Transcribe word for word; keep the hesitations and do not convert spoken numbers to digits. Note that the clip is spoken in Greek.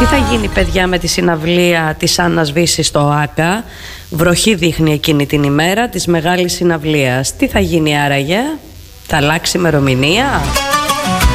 Τι θα γίνει, παιδιά, με τη συναυλία της Άννας Βύση στο ΆΚΑ? Βροχή δείχνει εκείνη την ημέρα της μεγάλης συναυλίας. Τι θα γίνει άραγε? Θα αλλάξει ημερομηνία?